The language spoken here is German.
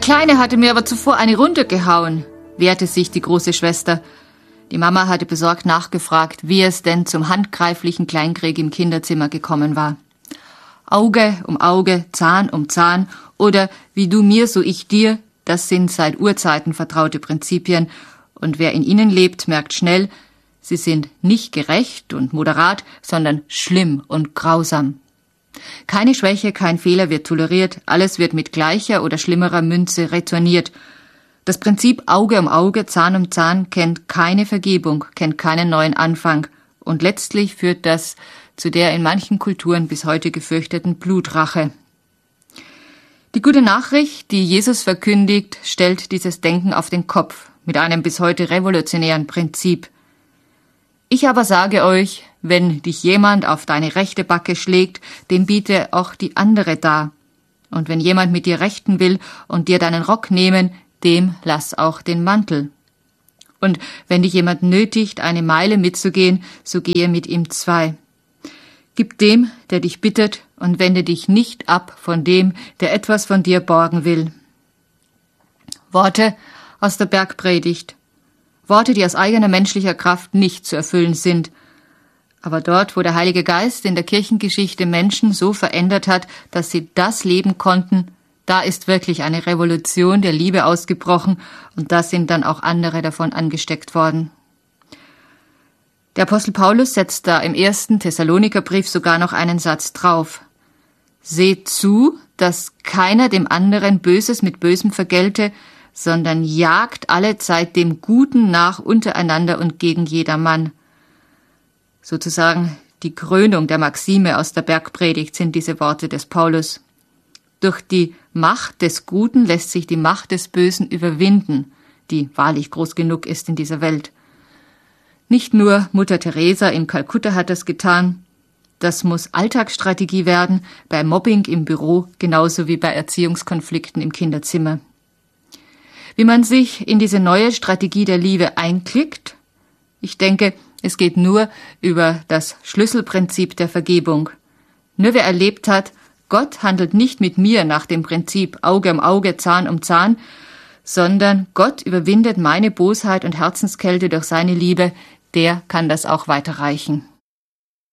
Kleine hatte mir aber zuvor eine runtergehauen, wehrte sich die große Schwester. Die Mama hatte besorgt nachgefragt, wie es denn zum handgreiflichen Kleinkrieg im Kinderzimmer gekommen war. Auge um Auge, Zahn um Zahn oder wie du mir, so ich dir, das sind seit Urzeiten vertraute Prinzipien, und wer in ihnen lebt, merkt schnell, sie sind nicht gerecht und moderat, sondern schlimm und grausam. Keine Schwäche, kein Fehler wird toleriert, alles wird mit gleicher oder schlimmerer Münze retourniert. Das Prinzip Auge um Auge, Zahn um Zahn kennt keine Vergebung, kennt keinen neuen Anfang, und letztlich führt das zu der in manchen Kulturen bis heute gefürchteten Blutrache. Die gute Nachricht, die Jesus verkündigt, stellt dieses Denken auf den Kopf mit einem bis heute revolutionären Prinzip. Ich aber sage euch, wenn dich jemand auf deine rechte Backe schlägt, dem biete auch die andere dar. Und wenn jemand mit dir rechten will und dir deinen Rock nehmen, dem lass auch den Mantel. Und wenn dich jemand nötigt, eine Meile mitzugehen, so gehe mit ihm 2. Gib dem, der dich bittet, und wende dich nicht ab von dem, der etwas von dir borgen will. Worte aus der Bergpredigt. Worte, die aus eigener menschlicher Kraft nicht zu erfüllen sind. Aber dort, wo der Heilige Geist in der Kirchengeschichte Menschen so verändert hat, dass sie das leben konnten, da ist wirklich eine Revolution der Liebe ausgebrochen, und da sind dann auch andere davon angesteckt worden. Der Apostel Paulus setzt da im 1. Thessalonikerbrief sogar noch einen Satz drauf. Seht zu, dass keiner dem anderen Böses mit Bösem vergelte, sondern jagt allezeit dem Guten nach untereinander und gegen jedermann. Sozusagen die Krönung der Maxime aus der Bergpredigt sind diese Worte des Paulus. Durch die Macht des Guten lässt sich die Macht des Bösen überwinden, die wahrlich groß genug ist in dieser Welt. Nicht nur Mutter Teresa in Kalkutta hat das getan. Das muss Alltagsstrategie werden, bei Mobbing im Büro genauso wie bei Erziehungskonflikten im Kinderzimmer. Wie man sich in diese neue Strategie der Liebe einklickt? Ich denke, es geht nur über das Schlüsselprinzip der Vergebung. Nur wer erlebt hat, Gott handelt nicht mit mir nach dem Prinzip Auge um Auge, Zahn um Zahn, sondern Gott überwindet meine Bosheit und Herzenskälte durch seine Liebe, der kann das auch weiterreichen.